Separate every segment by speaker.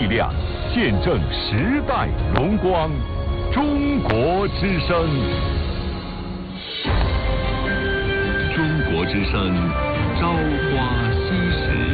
Speaker 1: 量，见证时代荣光。中国之声。中国之声，朝花夕拾。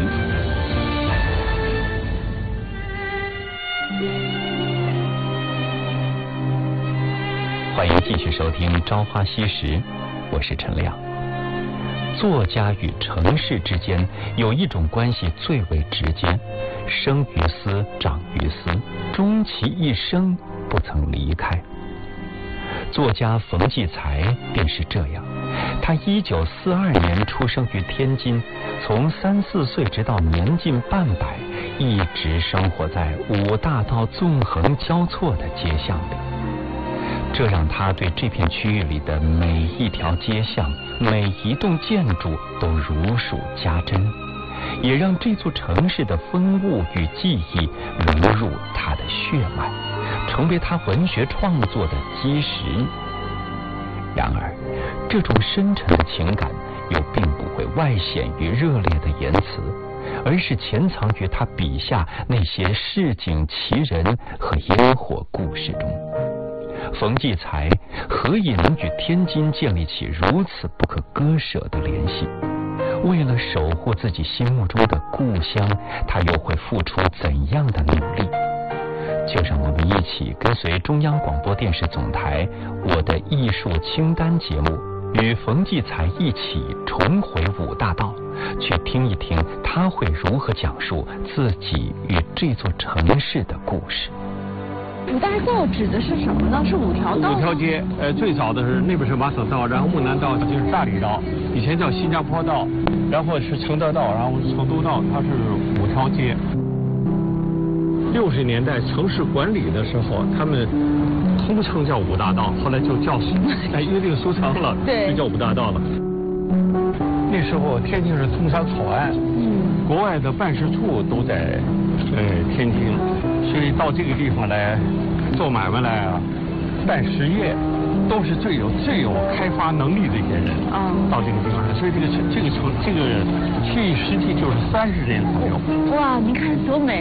Speaker 2: 欢迎继续收听《朝花夕拾》，我是陈亮。作家与城市之间有一种关系最为直接，生于斯，长于斯，终其一生不曾离开。作家冯骥才便是这样，他1942年出生于天津，从3、4岁直到年近半百，一直生活在五大道纵横交错的街巷里。这让他对这片区域里的每一条街巷、每一栋建筑都如数家珍，也让这座城市的风物与记忆融入他的血脉，成为他文学创作的基石。然而，这种深沉的情感又并不会外显于热烈的言辞，而是潜藏于他笔下那些市井奇人和烟火故事中。冯骥才何以能与天津建立起如此不可割舍的联系？为了守护自己心目中的故乡，他又会付出怎样的努力？就让我们一起跟随中央广播电视总台我的艺术清单节目，与冯骥才一起重回五大道，去听一听他会如何讲述自己与这座城市的故事。
Speaker 3: 五大道指的是什么呢？是5条道？5
Speaker 4: 条街，最早的是那边是马首道，然后木南道就是大理道，以前叫新加坡道，然后是承德道，然后是成都道，它是5条街。60年代城市管理的时候，他们通称叫五大道，后来就叫约定俗成了，就叫五大道了。那时候天津是通商口岸，国外的办事处都在天津，所以到这个地方来做买卖来啊，办实业，都是最有开发能力的一些人到这个地方来，所以这个区域实际就是30年左右。
Speaker 3: 哇，您看多美！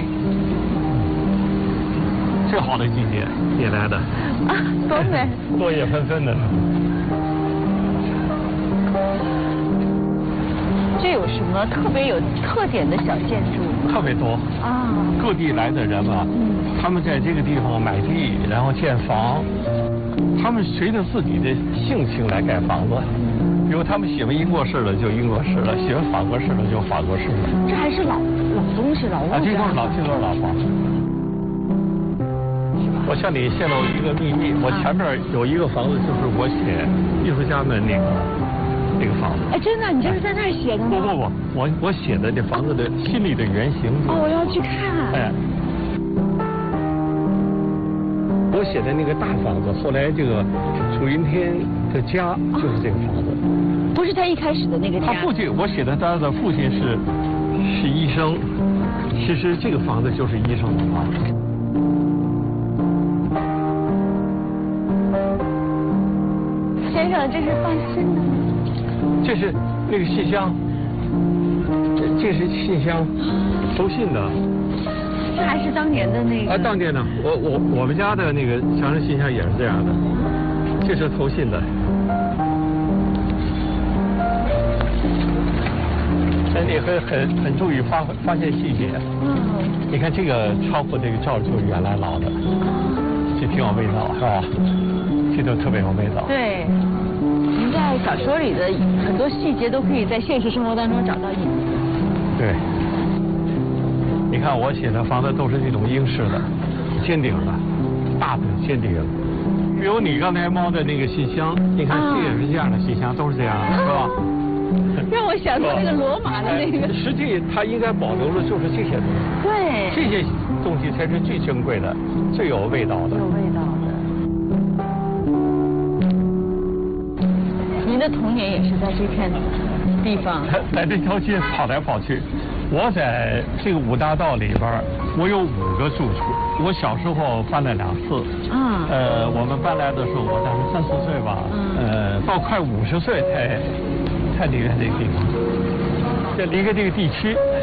Speaker 4: 最好的季节也来的
Speaker 3: 啊，多美！
Speaker 4: 落叶纷纷的。
Speaker 3: 这有什么特别有特点的小建筑？
Speaker 4: 特别多啊！各地来的人嘛，他们在这个地方买地，然后建房，他们随着自己的性情来盖房子。比如他们喜欢英国式的就英国式的，喜欢法国式的就法国式的。
Speaker 3: 这还是老东西，老物件啊！
Speaker 4: 这都是老房子。我向你泄露一个秘密，我前面有一个房子，就是我写艺术家们那个房子。
Speaker 3: 哎，真的，你这是在那儿写的吗？
Speaker 4: 不，我写的这房子的心理的原型。
Speaker 3: 哦，我要去看。
Speaker 4: 哎，我写的那个大房子，后来这个楚云天的家就是这个房子。
Speaker 3: 不是他一开始的那个家。
Speaker 4: 他父亲，我写的他的父亲是医生，其实这个房子就是医生的房子。
Speaker 3: 先生，这是放信的吗？
Speaker 4: 这是那个信箱，这是信箱，投信的。
Speaker 3: 这还是当年的那个？
Speaker 4: 啊，当年的，我们家的那个墙上信箱也是这样的，这是投信的。你很注意发现细节。你看这个窗户这个罩就是原来老的，这挺有味道，是吧？这都特别有味道。
Speaker 3: 对，您在小说里的很多细节都可以在现实生活当中找到影子。
Speaker 4: 对，你看我写的房子都是那种英式的，尖顶的，大的尖顶。比如你刚才猫的那个信箱，你看这也是这样的信箱，都是这样的，是吧？
Speaker 3: 让我想到那个罗马的那个。
Speaker 4: 实际它应该保留的就是这些东西。
Speaker 3: 对。
Speaker 4: 这些东西才是最珍贵的，最有味道的。
Speaker 3: 有味道的。您的童年也是在这片地方？
Speaker 4: 在这条街跑来跑去。我在这个五大道里边，我有5个住处。我小时候搬了2次。我们搬来的时候，我当时3、4岁吧。到快50岁才离开这个地方。这离开这个地区，